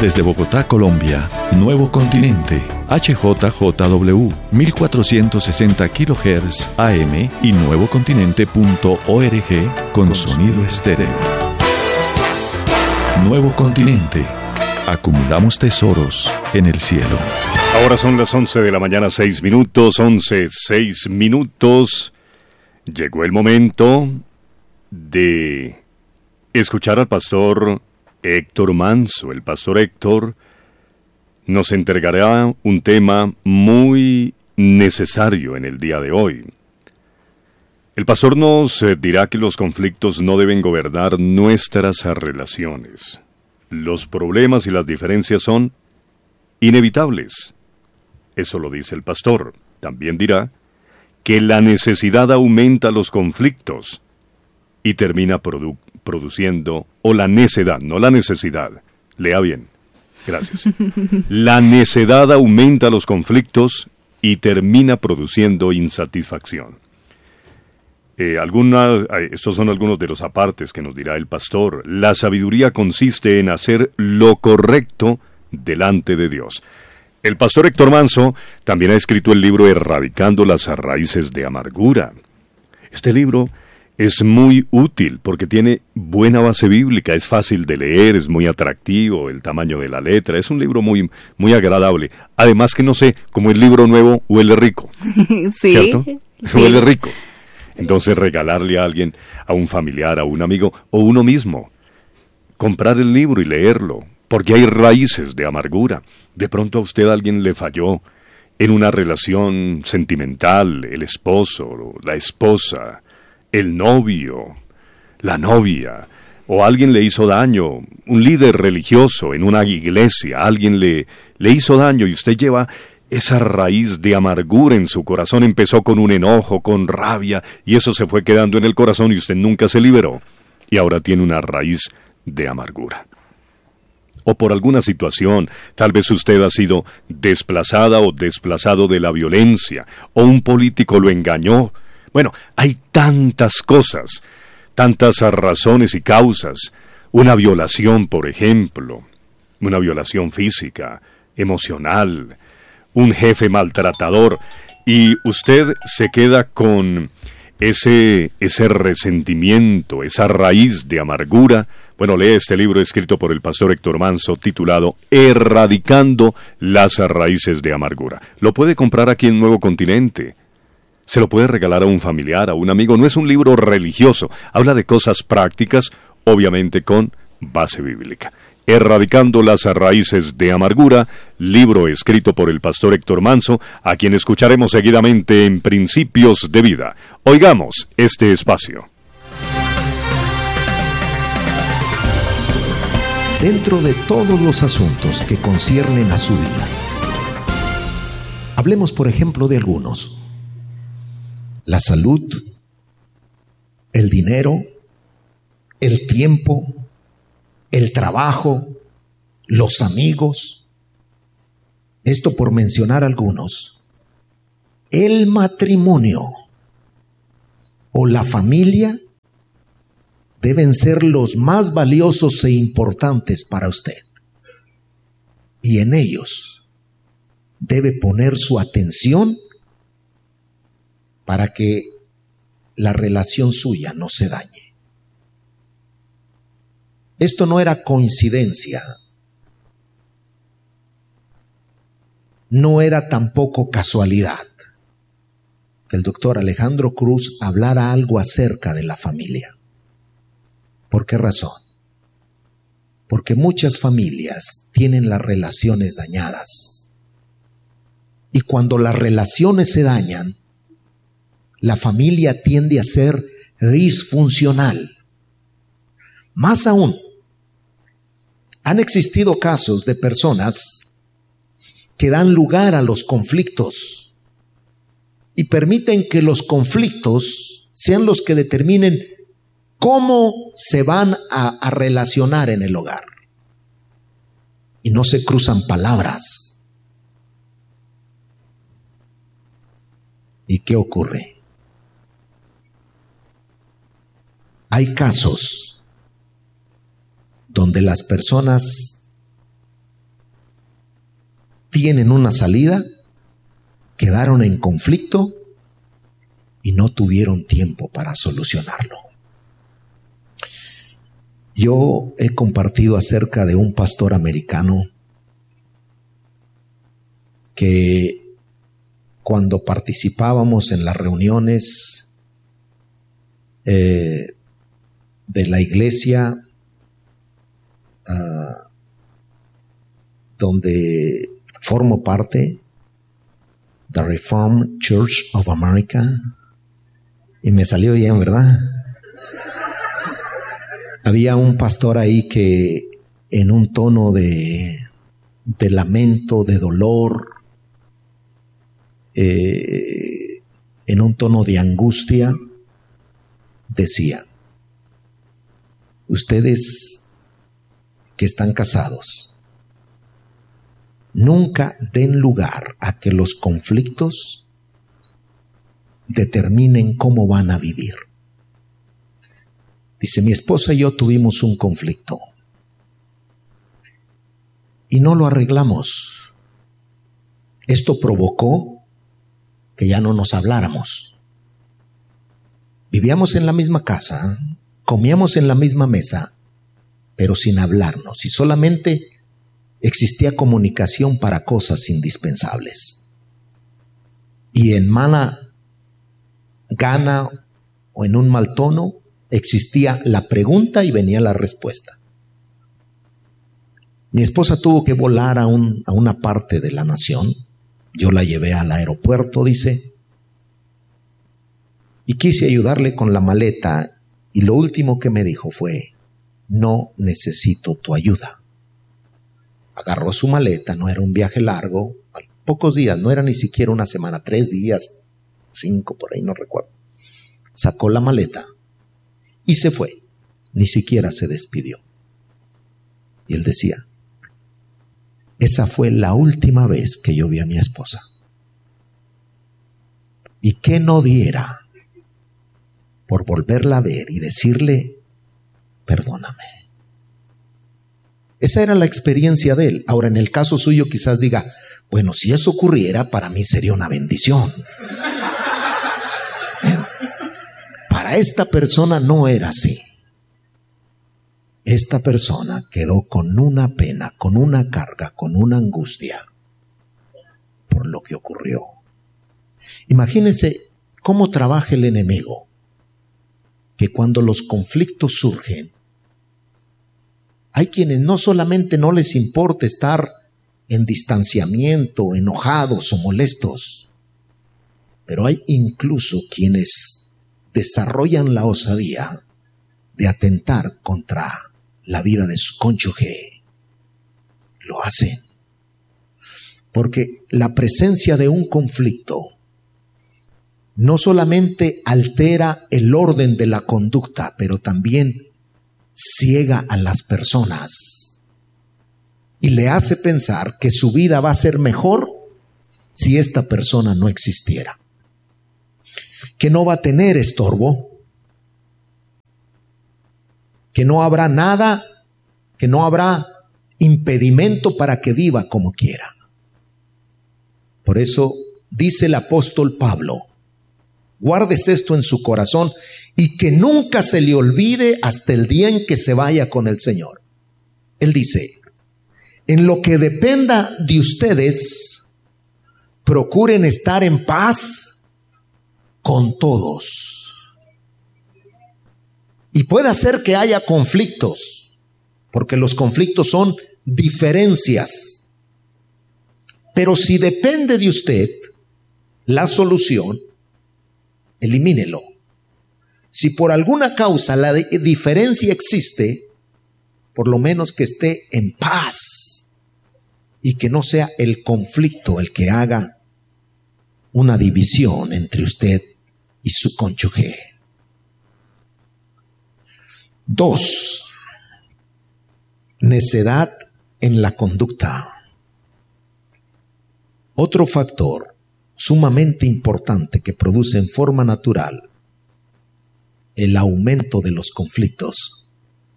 Desde Bogotá, Colombia, Nuevo Continente, HJJW, 1460 kHz AM y nuevocontinente.org con sonido estéreo. Nuevo Continente. Acumulamos tesoros en el cielo. Ahora son las 11 de la mañana, 6 minutos, 6 minutos. Llegó el momento de escuchar al pastor Héctor Manso. El pastor Héctor nos entregará un tema muy necesario en el día de hoy. El pastor nos dirá que los conflictos no deben gobernar nuestras relaciones. Los problemas y las diferencias son inevitables. Eso lo dice el pastor. También dirá que la necesidad aumenta los conflictos y termina produciendo, o la necedad, no la necesidad. Lea bien. Gracias. La necedad aumenta los conflictos y termina produciendo insatisfacción. Estos son algunos de los apartes que nos dirá el pastor. La sabiduría consiste en hacer lo correcto delante de Dios. El pastor Héctor Manso también ha escrito el libro Erradicando las raíces de amargura. Este libro es muy útil porque tiene buena base bíblica, es fácil de leer, es muy atractivo, el tamaño de la letra, es un libro muy, muy agradable. Además que no sé, como el libro nuevo huele rico, sí, ¿cierto? Sí. Huele rico. Entonces regalarle a alguien, a un familiar, a un amigo o uno mismo, comprar el libro y leerlo, porque hay raíces de amargura. De pronto a usted alguien le falló en una relación sentimental, el esposo, la esposa, el novio, la novia, o alguien le hizo daño, un líder religioso en una iglesia, alguien le hizo daño y usted lleva esa raíz de amargura en su corazón. Empezó con un enojo, con rabia, y eso se fue quedando en el corazón y usted nunca se liberó. Y ahora tiene una raíz de amargura. O por alguna situación, tal vez usted ha sido desplazada o desplazado de la violencia, o un político lo engañó. Bueno, hay tantas cosas, tantas razones y causas. Una violación, por ejemplo, una violación física, emocional, un jefe maltratador, y usted se queda con ese resentimiento, esa raíz de amargura. Bueno, lee este libro escrito por el pastor Héctor Manso, titulado Erradicando las raíces de amargura. Lo puede comprar aquí en Nuevo Continente. Se lo puede regalar a un familiar, a un amigo. No es un libro religioso. Habla de cosas prácticas, obviamente con base bíblica. Erradicando las raíces de amargura, libro escrito por el pastor Héctor Manso, a quien escucharemos seguidamente en Principios de Vida. Oigamos este espacio. Dentro de todos los asuntos que conciernen a su vida, hablemos por ejemplo de algunos: la salud, el dinero, el tiempo, el trabajo, los amigos. Esto por mencionar algunos. El matrimonio o la familia deben ser los más valiosos e importantes para usted. Y en ellos debe poner su atención para que la relación suya no se dañe. Esto no era coincidencia, no era tampoco casualidad que el doctor Alejandro Cruz hablara algo acerca de la familia. ¿Por qué razón? Porque muchas familias tienen las relaciones dañadas. Y cuando las relaciones se dañan, la familia tiende a ser disfuncional. Más aún, han existido casos de personas que dan lugar a los conflictos y permiten que los conflictos sean los que determinen cómo se van a relacionar en el hogar. Y no se cruzan palabras. ¿Y qué ocurre? Hay casos donde las personas tienen una salida, quedaron en conflicto y no tuvieron tiempo para solucionarlo. Yo he compartido acerca de un pastor americano que cuando participábamos en las reuniones de la iglesia donde formo parte, The Reformed Church of America, y me salió bien, ¿verdad? Había un pastor ahí que en un tono de lamento, de dolor, en un tono de angustia, decía: ustedes que están casados, nunca den lugar a que los conflictos determinen cómo van a vivir. Dice, mi esposa y yo tuvimos un conflicto y no lo arreglamos. Esto provocó que ya no nos habláramos. Vivíamos en la misma casa, comíamos en la misma mesa, pero sin hablarnos, y solamente existía comunicación para cosas indispensables. Y en mala gana o en un mal tono existía la pregunta y venía la respuesta. Mi esposa tuvo que volar a una parte de la nación. Yo la llevé al aeropuerto, dice, y quise ayudarle con la maleta, y lo último que me dijo fue: no necesito tu ayuda. Agarró su maleta, no era un viaje largo, pocos días, no era ni siquiera una semana, 3 días, 5 por ahí, no recuerdo. Sacó la maleta y se fue, ni siquiera se despidió. Y él decía: esa fue la última vez que yo vi a mi esposa. ¿Y qué no diera por volverla a ver y decirle: perdóname? Esa era la experiencia de él. Ahora, en el caso suyo quizás diga: bueno, si eso ocurriera, para mí sería una bendición. Para esta persona no era así. Esta persona quedó con una pena, con una carga, con una angustia por lo que ocurrió. Imagínense cómo trabaja el enemigo, que cuando los conflictos surgen, hay quienes no solamente no les importa estar en distanciamiento, enojados o molestos, pero hay incluso quienes desarrollan la osadía de atentar contra la vida de su cónyuge. Lo hacen porque la presencia de un conflicto no solamente altera el orden de la conducta, pero también ciega a las personas y le hace pensar que su vida va a ser mejor si esta persona no existiera, que no va a tener estorbo, que no habrá nada, que no habrá impedimento para que viva como quiera. Por eso dice el apóstol Pablo: guardes esto en su corazón y que nunca se le olvide hasta el día en que se vaya con el Señor. Él dice: en lo que dependa de ustedes, procuren estar en paz con todos. Y puede ser que haya conflictos, porque los conflictos son diferencias. Pero si depende de usted la solución, elimínelo. Si por alguna causa la diferencia existe, por lo menos que esté en paz y que no sea el conflicto el que haga una división entre usted y su cónyuge. 2. Necedad en la conducta. Otro factor sumamente importante que produce en forma natural el aumento de los conflictos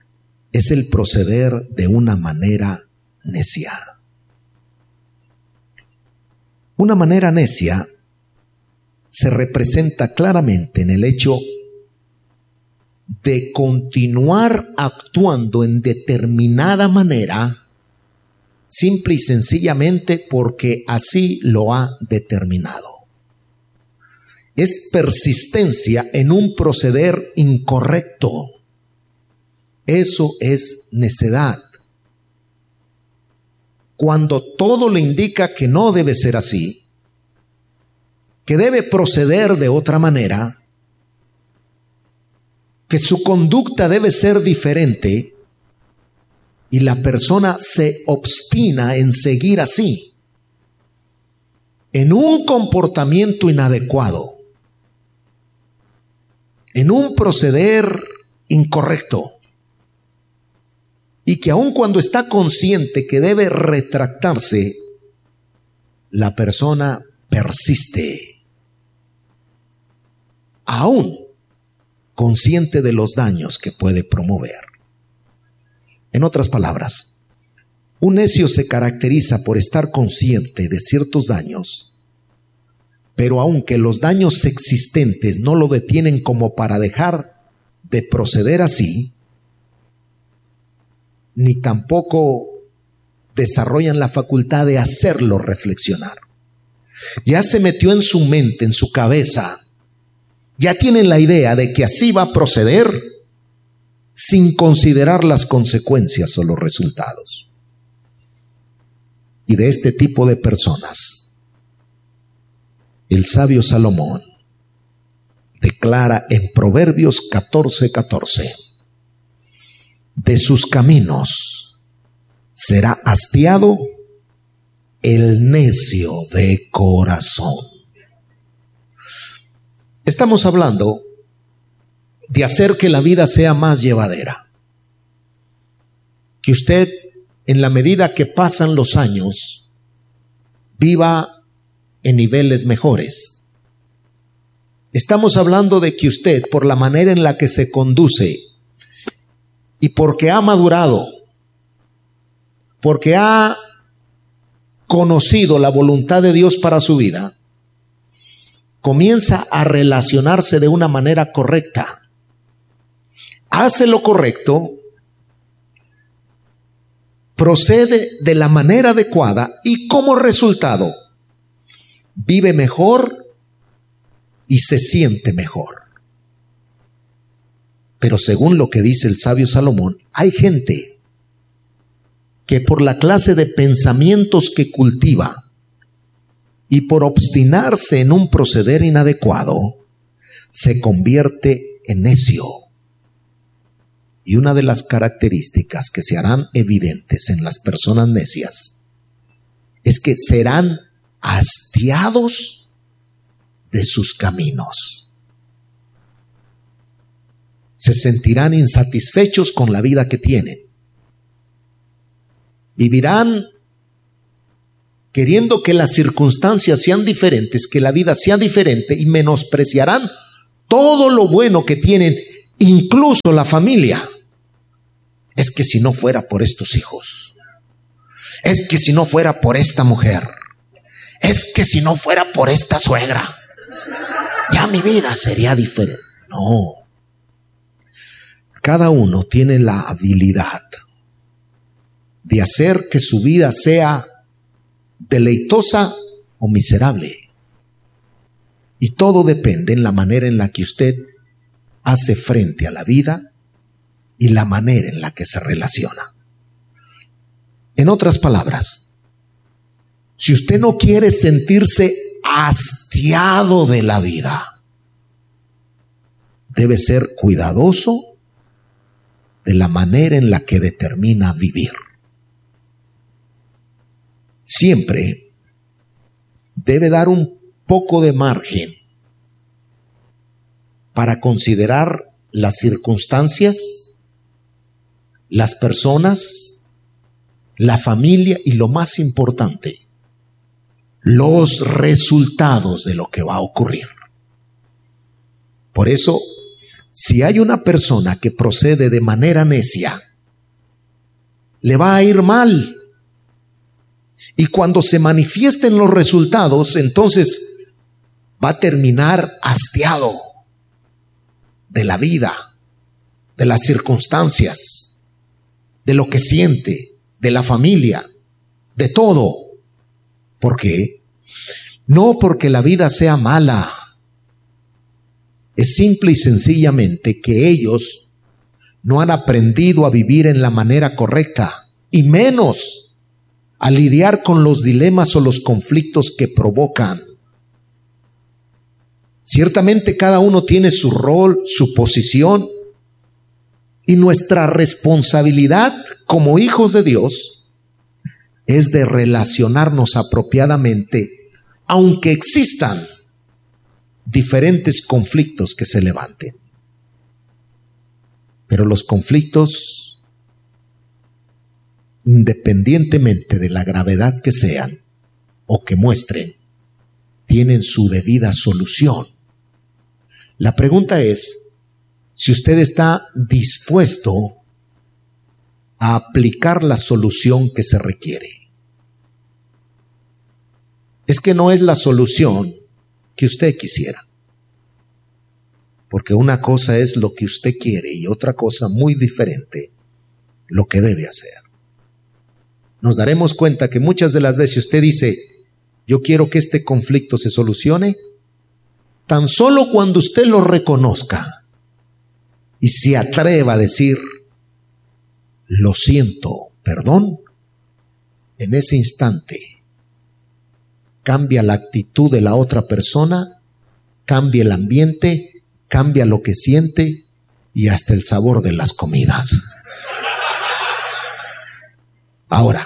es el proceder de una manera necia. Una manera necia se representa claramente en el hecho de continuar actuando en determinada manera, simple y sencillamente porque así lo ha determinado. Es persistencia en un proceder incorrecto. Eso es necedad. Cuando todo le indica que no debe ser así, que debe proceder de otra manera, que su conducta debe ser diferente, y la persona se obstina en seguir así, en un comportamiento inadecuado, en un proceder incorrecto, y que aun cuando está consciente que debe retractarse, la persona persiste, aún consciente de los daños que puede promover. En otras palabras, un necio se caracteriza por estar consciente de ciertos daños, pero aunque los daños existentes no lo detienen como para dejar de proceder así, ni tampoco desarrollan la facultad de hacerlo reflexionar. Ya se metió en su mente, en su cabeza, ya tienen la idea de que así va a proceder sin considerar las consecuencias o los resultados. Y de este tipo de personas, el sabio Salomón declara en Proverbios 14:14, de sus caminos será hastiado el necio de corazón. Estamos hablando de hacer que la vida sea más llevadera. Que usted, en la medida que pasan los años, viva en niveles mejores. Estamos hablando de que usted, por la manera en la que se conduce y porque ha madurado, porque ha conocido la voluntad de Dios para su vida, comienza a relacionarse de una manera correcta. Hace lo correcto, procede de la manera adecuada y como resultado vive mejor y se siente mejor. Pero según lo que dice el sabio Salomón, hay gente que por la clase de pensamientos que cultiva y por obstinarse en un proceder inadecuado, se convierte en necio. Y una de las características que se harán evidentes en las personas necias es que serán hastiados de sus caminos. Se sentirán insatisfechos con la vida que tienen. Vivirán queriendo que las circunstancias sean diferentes, que la vida sea diferente, y menospreciarán todo lo bueno que tienen, incluso la familia. Es que si no fuera por estos hijos, es que si no fuera por esta mujer, es que si no fuera por esta suegra, ya mi vida sería diferente. No. Cada uno tiene la habilidad de hacer que su vida sea deleitosa o miserable. Y todo depende en la manera en la que usted hace frente a la vida y la manera en la que se relaciona. En otras palabras, si usted no quiere sentirse hastiado de la vida, debe ser cuidadoso de la manera en la que determina vivir. Siempre debe dar un poco de margen para considerar las circunstancias, las personas, la familia y, lo más importante, los resultados de lo que va a ocurrir. Por eso, si hay una persona que procede de manera necia, le va a ir mal. Y cuando se manifiesten los resultados, entonces va a terminar hastiado de la vida, de las circunstancias, de lo que siente, de la familia, de todo. ¿Por qué? No porque la vida sea mala. Es simple y sencillamente que ellos no han aprendido a vivir en la manera correcta, y menos a lidiar con los dilemas o los conflictos que provocan. Ciertamente cada uno tiene su rol, su posición, y nuestra responsabilidad como hijos de Dios es de relacionarnos apropiadamente, aunque existan diferentes conflictos que se levanten. Pero los conflictos, independientemente de la gravedad que sean o que muestren, tienen su debida solución. La pregunta es si usted está dispuesto a aplicar la solución que se requiere. Es que no es la solución que usted quisiera, porque una cosa es lo que usted quiere y otra cosa muy diferente lo que debe hacer. Nos daremos cuenta que muchas de las veces usted dice, yo quiero que este conflicto se solucione, tan solo cuando usted lo reconozca y se atreva a decir, lo siento, perdón, en ese instante cambia la actitud de la otra persona, cambia el ambiente, cambia lo que siente y hasta el sabor de las comidas. Ahora,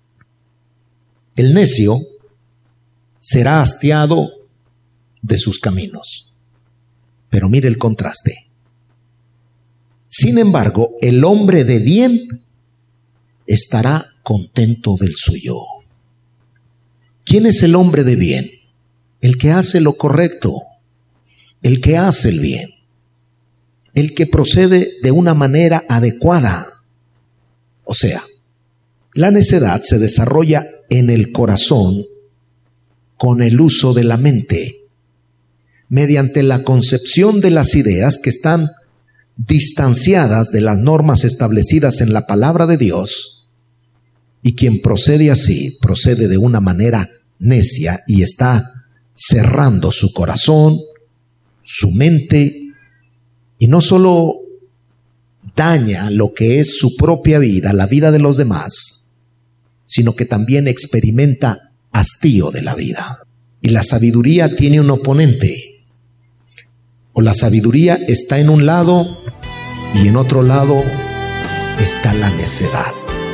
el necio será hastiado de sus caminos. Pero mire el contraste. Sin embargo, el hombre de bien estará contento del suyo. ¿Quién es el hombre de bien? El que hace lo correcto, el que hace el bien, el que procede de una manera adecuada. O sea, la necedad se desarrolla en el corazón con el uso de la mente, mediante la concepción de las ideas que están distanciadas de las normas establecidas en la palabra de Dios, y quien procede así, procede de una manera necia y está cerrando su corazón, su mente, y no solo daña lo que es su propia vida, la vida de los demás, sino que también experimenta hastío de la vida. Y la sabiduría tiene un oponente. O la sabiduría está en un lado y en otro lado está la necedad.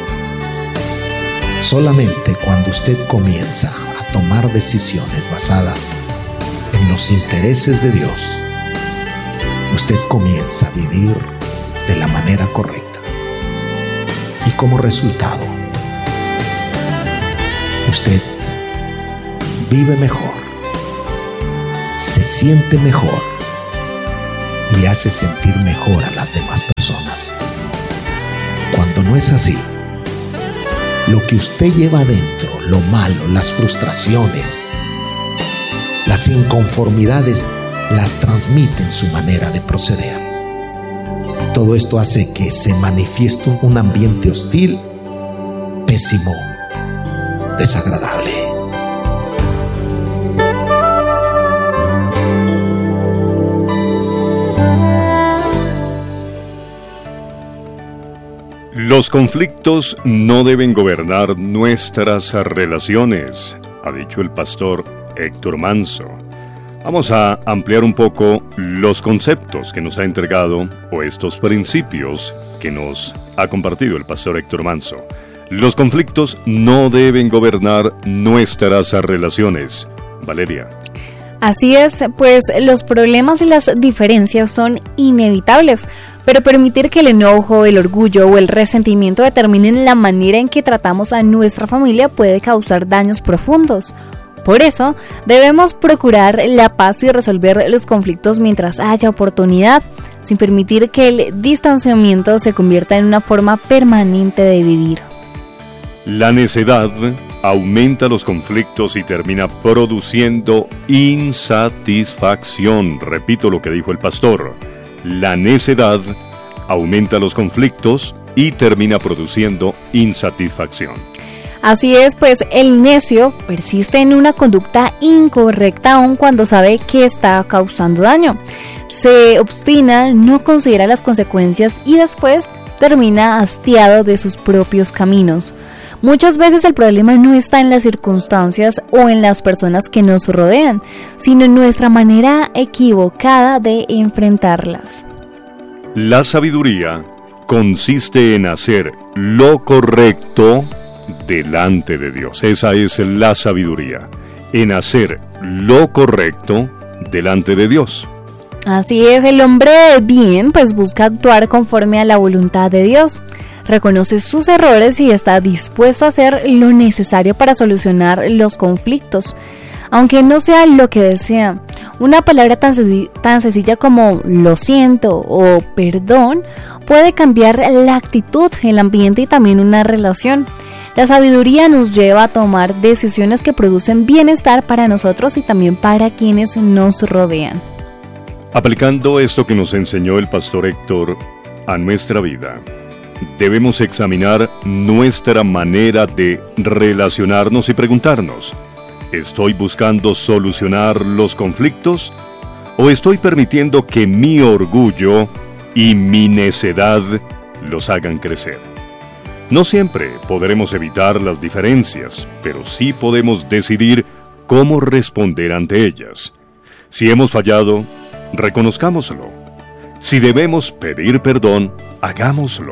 Solamente cuando usted comienza a tomar decisiones basadas en los intereses de Dios, usted comienza a vivir de la manera correcta. Y como resultado, usted vive mejor, se siente mejor y hace sentir mejor a las demás personas. Cuando no es así, lo que usted lleva adentro, lo malo, las frustraciones, las inconformidades, las transmite en su manera de proceder. Y todo esto hace que se manifieste un ambiente hostil, pésimo, desagradable. Los conflictos no deben gobernar nuestras relaciones, ha dicho el pastor Héctor Manso. Vamos a ampliar un poco los conceptos que nos ha entregado o estos principios que nos ha compartido el pastor Héctor Manso. Los conflictos no deben gobernar nuestras relaciones. Valeria. Así es, pues los problemas y las diferencias son inevitables, pero permitir que el enojo, el orgullo o el resentimiento determinen la manera en que tratamos a nuestra familia puede causar daños profundos. Por eso, debemos procurar la paz y resolver los conflictos mientras haya oportunidad, sin permitir que el distanciamiento se convierta en una forma permanente de vivir. La necedad aumenta los conflictos y termina produciendo insatisfacción. Repito lo que dijo el pastor. La necedad aumenta los conflictos y termina produciendo insatisfacción. Así es, pues el necio persiste en una conducta incorrecta aun cuando sabe que está causando daño. Se obstina, no considera las consecuencias y después termina hastiado de sus propios caminos. Muchas veces el problema no está en las circunstancias o en las personas que nos rodean, sino en nuestra manera equivocada de enfrentarlas. La sabiduría consiste en hacer lo correcto delante de Dios. Esa es la sabiduría, en hacer lo correcto delante de Dios. Así es, el hombre de bien pues busca actuar conforme a la voluntad de Dios. Reconoce sus errores y está dispuesto a hacer lo necesario para solucionar los conflictos, aunque no sea lo que desea. Una palabra tan sencilla como lo siento o perdón puede cambiar la actitud, el ambiente y también una relación. La sabiduría nos lleva a tomar decisiones que producen bienestar para nosotros y también para quienes nos rodean. Aplicando esto que nos enseñó el pastor Héctor a nuestra vida, debemos examinar nuestra manera de relacionarnos y preguntarnos: ¿estoy buscando solucionar los conflictos o estoy permitiendo que mi orgullo y mi necedad los hagan crecer? No siempre podremos evitar las diferencias, pero sí podemos decidir cómo responder ante ellas. Si hemos fallado, reconozcámoslo. Si debemos pedir perdón, hagámoslo.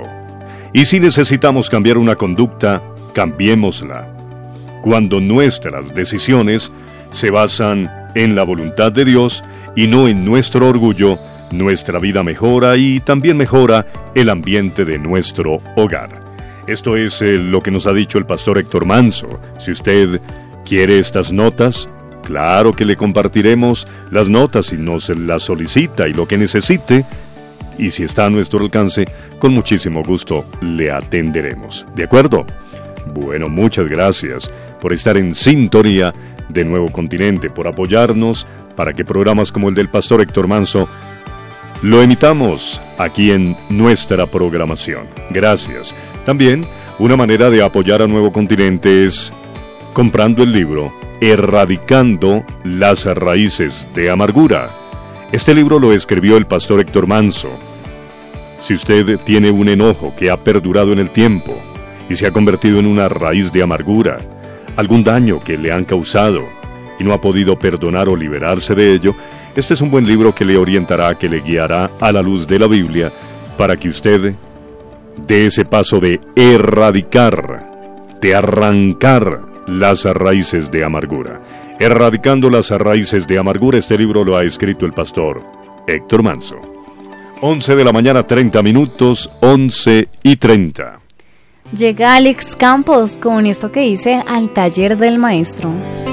Y si necesitamos cambiar una conducta, cambiémosla. Cuando nuestras decisiones se basan en la voluntad de Dios y no en nuestro orgullo, nuestra vida mejora y también mejora el ambiente de nuestro hogar. Esto es lo que nos ha dicho el pastor Héctor Manso. Si usted quiere estas notas, claro que le compartiremos las notas si nos las solicita y lo que necesite. Y si está a nuestro alcance, con muchísimo gusto le atenderemos. ¿De acuerdo? Bueno, muchas gracias por estar en sintonía de Nuevo Continente, por apoyarnos para que programas como el del pastor Héctor Manso lo emitamos aquí en nuestra programación. Gracias. También, una manera de apoyar a Nuevo Continente es comprando el libro Erradicando las raíces de amargura. Este libro lo escribió el pastor Héctor Manso. Si usted tiene un enojo que ha perdurado en el tiempo y se ha convertido en una raíz de amargura, algún daño que le han causado y no ha podido perdonar o liberarse de ello, este es un buen libro que le orientará, que le guiará a la luz de la Biblia para que usted dé ese paso de erradicar, de arrancar las raíces de amargura. Erradicando las raíces de amargura, este libro lo ha escrito el pastor Héctor Manso. 11 de la mañana, 30 minutos, 11:30. Llega Alex Campos con esto que dice Al taller del maestro.